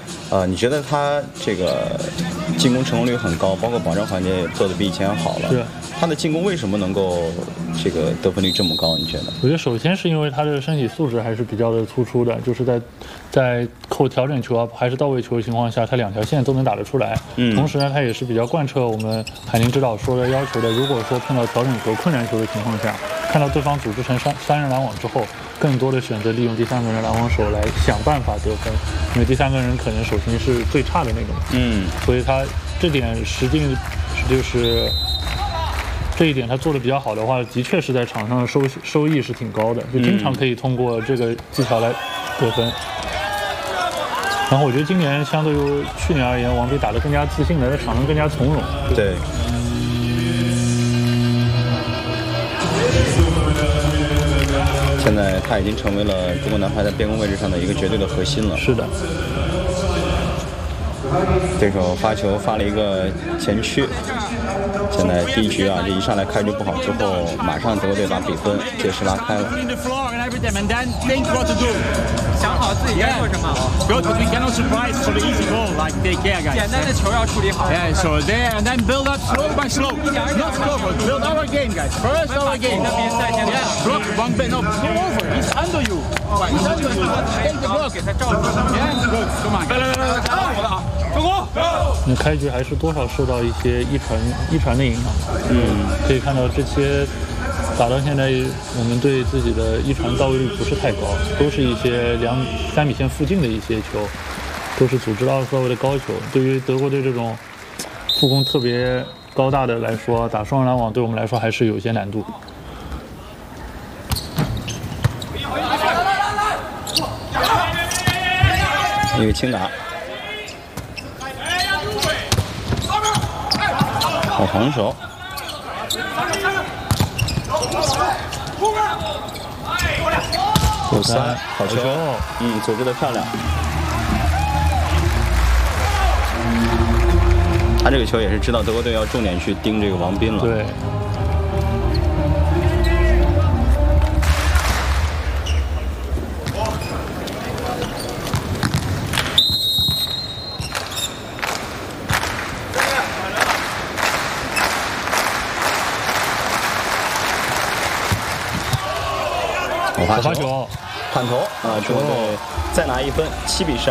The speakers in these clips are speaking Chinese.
你觉得他这个进攻成功率很高，包括保障环节也做得比以前好了。 是。 他的进攻为什么能够这个得分率这么高？你觉得？ 我觉得首先是因为他的身体素质还是比较的突出的，就是在扣调整球啊还是到位球的情况下，他两条线都能打得出来。同时呢，他也是比较贯彻我们海宁指导说的要求的。如果说碰到调整球、困难球的情况下，看到对方组织成三人拦网之后，更多的选择利用第三个人拦网手来想办法得分，因为第三个人可能手型是最差的那个嘛。所以他这点实际就是。这一点他做的比较好的话，的确是在场上的收益是挺高的，就经常可以通过这个技巧来得分。然后我觉得今年相对于去年而言，王比打得更加自信了，在场上更加从容。 对。现在他已经成为了中国男排在边攻位置上的一个绝对的核心了。 是的。 对手发球发了一个前屈，现在第一局啊，这一上来开局不好之后，马上德国队把比分借势拉开了。 想好自己该做什么。简单的球要处理好。 Yeah, so there and then build up slow by slow. Not slow, build our game, guys. First our game. Yeah, block one bit, no, go over. He's under you. He's under you. Take the block. Yeah, good. Come on. 我的好，中国。 那开局还是多少受到一些遗传的影响。可以看到这些打到现在，我们对自己的遗传到位率不是太高，都是一些3米线附近的一些球，都是组织到位的高球。对于德国队这种副攻特别高大的来说，打双人拦网对我们来说还是有些难度。 一个轻打。好防守，9-3，好球，组织的漂亮。他这个球也是知道德国队要重点去盯这个王斌了。 对。 发球，判头啊！中国队再拿1分，7-12。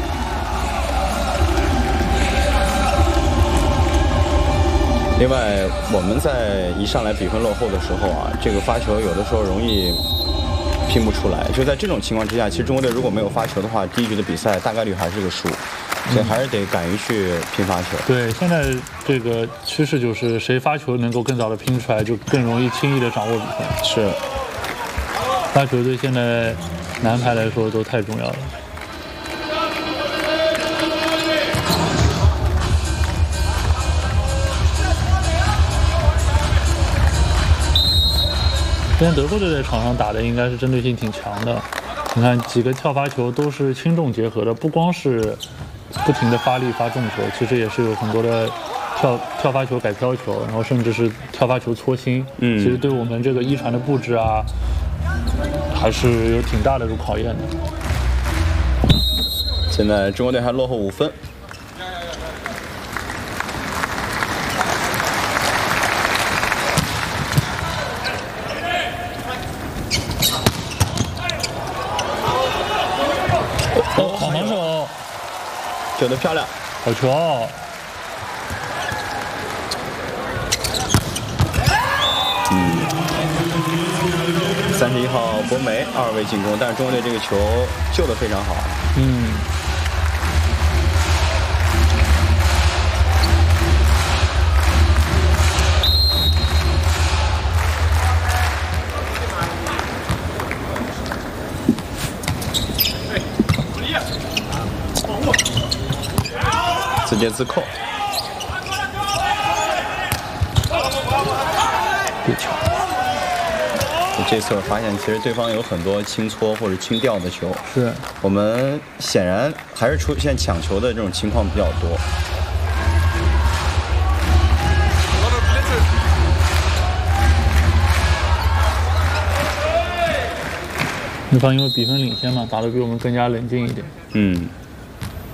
另外，我们在一上来比分落后的时候啊，这个发球有的时候容易拼不出来。就在这种情况之下，其实中国队如果没有发球的话，第一局的比赛大概率还是个输，所以还是得敢于去拼发球。 对，现在这个趋势就是谁发球能够更早的拼出来，就更容易轻易的掌握比分。 是。 发球对现在男排来说都太重要了。今天德国队在场上打的应该是针对性挺强的，你看几个跳发球都是轻重结合的，不光是不停的发力发重球，其实也是有很多的跳发球改飘球，然后甚至是跳发球搓心。其实对我们这个一传的布置啊，还是有挺大的这种考验的。 现在中国队还落后5分。 好防守， 救得漂亮， 好球。 31号博梅2位进攻，但是中国队这个球救得非常好。自接自扣。 别球。 这次我发现，其实对方有很多轻搓或者轻吊的球， 是我们显然还是出现抢球的这种情况比较多。 对方因为比分领先嘛，打得比我们更加冷静一点。